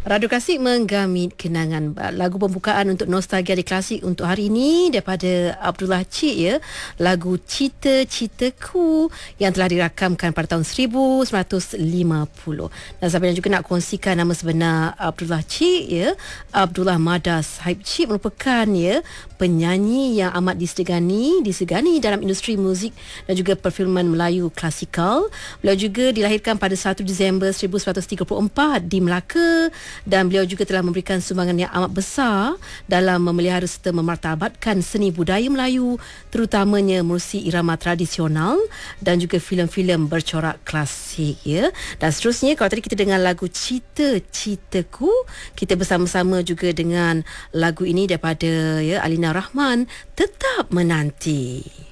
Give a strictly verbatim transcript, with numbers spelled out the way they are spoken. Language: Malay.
Radio Klasik menggamit kenangan. Lagu pembukaan untuk Nostalgia di Klasik untuk hari ini daripada Abdullah Cik, ya. Lagu Cita-Citaku yang telah dirakamkan pada tahun seribu sembilan ratus lima puluh. Dan saya juga nak kongsikan nama sebenar Abdullah Cik, ya. Abdullah Madas Haib Cik merupakan, ya, penyanyi yang amat disegani, disegani dalam industri muzik dan juga perfilman Melayu klasikal. Beliau juga dilahirkan pada satu Disember seribu sembilan ratus tiga puluh empat di Melaka, dan beliau juga telah memberikan sumbangan yang amat besar dalam memelihara serta memartabatkan seni budaya Melayu, terutamanya menerusi irama tradisional dan juga filem-filem bercorak klasik, ya. Dan seterusnya, kalau tadi kita dengar lagu Cita-Citaku, kita bersama-sama juga dengan lagu ini daripada, ya, Alina Rahman, Tetap Menanti.